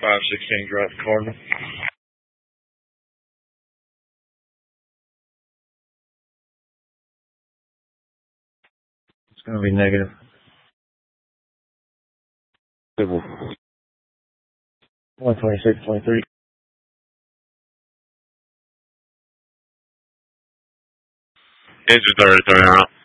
516 Drive Cardinal. It's going to be negative. Civil. 126, 23. Engine 30, 30 out.